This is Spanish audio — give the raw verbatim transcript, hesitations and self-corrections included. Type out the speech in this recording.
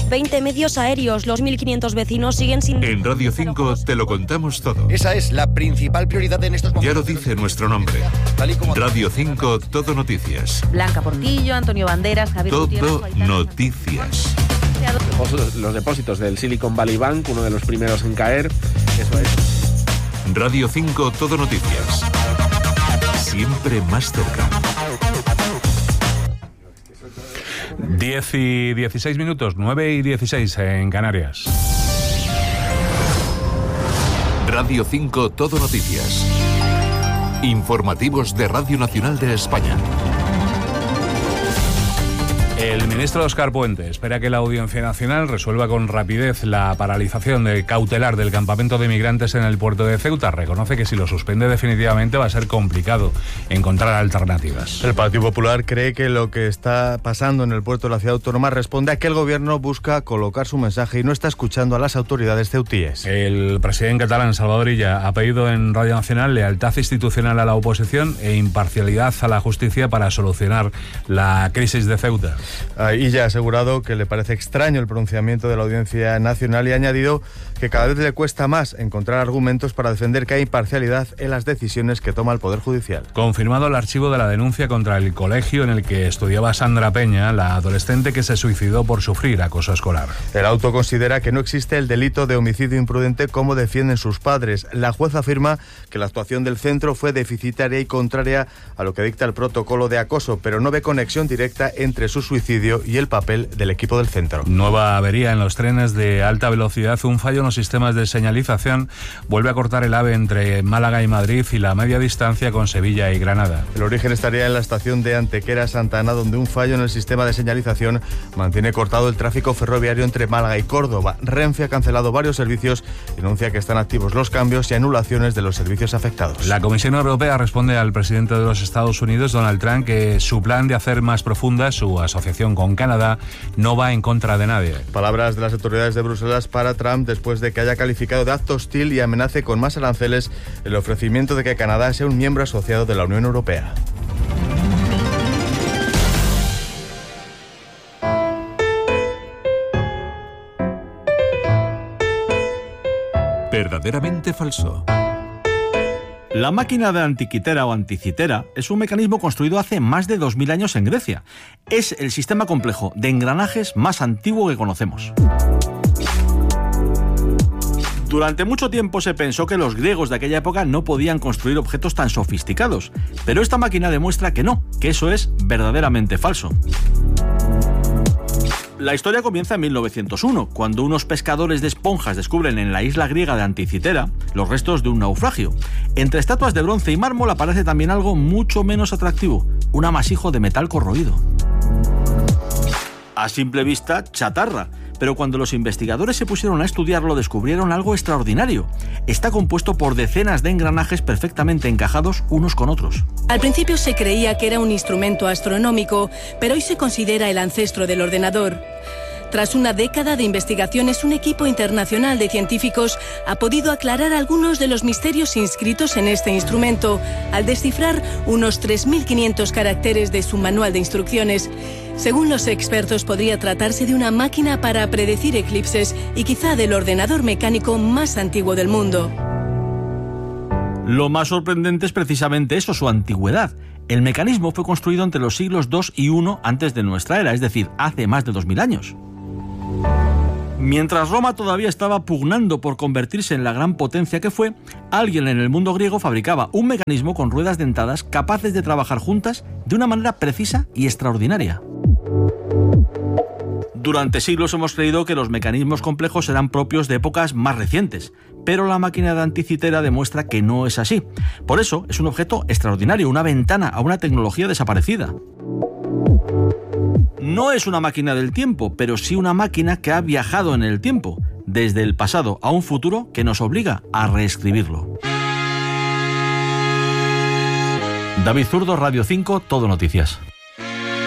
veinte medios aéreos. Los mil quinientos vecinos siguen sin... En Radio cinco te lo contamos todo. Esa es la principal prioridad en estos momentos. Ya lo dice nuestro nombre. Radio cinco, todo noticias. Blanca Portillo, Antonio Banderas, Javier Todo Gutiérrez, noticias. Los depósitos del Silicon Valley Bank, uno de los primeros en caer. Eso es. Radio cinco, todo noticias. Siempre más cerca. diez y dieciséis minutos, nueve y dieciséis en Canarias. Radio cinco, todo noticias. Informativos de Radio Nacional de España. El ministro Óscar Puente espera que la Audiencia Nacional resuelva con rapidez la paralización de cautelar del campamento de migrantes en el puerto de Ceuta. Reconoce que si lo suspende definitivamente va a ser complicado encontrar alternativas. El Partido Popular cree que lo que está pasando en el puerto de la ciudad autónoma responde a que el gobierno busca colocar su mensaje y no está escuchando a las autoridades ceutíes. El presidente catalán Salvador Illa ha pedido en Radio Nacional lealtad institucional a la oposición e imparcialidad a la justicia para solucionar la crisis de Ceuta. Y ya ha asegurado que le parece extraño el pronunciamiento de la Audiencia Nacional y ha añadido que cada vez le cuesta más encontrar argumentos para defender que hay imparcialidad en las decisiones que toma el Poder Judicial. Confirmado el archivo de la denuncia contra el colegio en el que estudiaba Sandra Peña, la adolescente que se suicidó por sufrir acoso escolar. El auto considera que no existe el delito de homicidio imprudente como defienden sus padres. La jueza afirma que la actuación del centro fue deficitaria y contraria a lo que dicta el protocolo de acoso, pero no ve conexión directa entre su suicidio y el papel del equipo del centro. Nueva avería en los trenes de alta velocidad. Un fallo en los sistemas de señalización vuelve a cortar el AVE entre Málaga y Madrid y la media distancia con Sevilla y Granada. El origen estaría en la estación de Antequera, Santa Ana, donde un fallo en el sistema de señalización mantiene cortado el tráfico ferroviario entre Málaga y Córdoba. Renfe ha cancelado varios servicios y anuncia que están activos los cambios y anulaciones de los servicios afectados. La Comisión Europea responde al presidente de los Estados Unidos, Donald Trump, que su plan de hacer más profunda su asociación con Canadá no va en contra de nadie. Palabras de las autoridades de Bruselas para Trump después de que haya calificado de acto hostil y amenace con más aranceles el ofrecimiento de que Canadá sea un miembro asociado de la Unión Europea. Verdaderamente falso. La máquina de antiquitera o anticitera es un mecanismo construido hace más de dos mil años en Grecia. Es el sistema complejo de engranajes más antiguo que conocemos. Durante mucho tiempo se pensó que los griegos de aquella época no podían construir objetos tan sofisticados, pero esta máquina demuestra que no, que eso es verdaderamente falso. La historia comienza en mil novecientos uno, cuando unos pescadores de esponjas descubren en la isla griega de Anticitera los restos de un naufragio. Entre estatuas de bronce y mármol aparece también algo mucho menos atractivo, un amasijo de metal corroído. A simple vista, chatarra, pero cuando los investigadores se pusieron a estudiarlo descubrieron algo extraordinario. Está compuesto por decenas de engranajes perfectamente encajados unos con otros. Al principio se creía que era un instrumento astronómico, pero hoy se considera el ancestro del ordenador. Tras una década de investigaciones, un equipo internacional de científicos ha podido aclarar algunos de los misterios inscritos en este instrumento, al descifrar unos tres mil quinientos caracteres de su manual de instrucciones. Según los expertos, podría tratarse de una máquina para predecir eclipses y quizá del ordenador mecánico más antiguo del mundo. Lo más sorprendente es precisamente eso, su antigüedad. El mecanismo fue construido entre los siglos dos y uno antes de nuestra era, es decir, hace más de dos mil años. Mientras Roma todavía estaba pugnando por convertirse en la gran potencia que fue, alguien en el mundo griego fabricaba un mecanismo con ruedas dentadas capaces de trabajar juntas de una manera precisa y extraordinaria. Durante siglos hemos creído que los mecanismos complejos eran propios de épocas más recientes, pero la máquina de Anticitera demuestra que no es así. Por eso es un objeto extraordinario, una ventana a una tecnología desaparecida. No es una máquina del tiempo, pero sí una máquina que ha viajado en el tiempo, desde el pasado a un futuro que nos obliga a reescribirlo. David Zurdo, Radio cinco, Todo Noticias.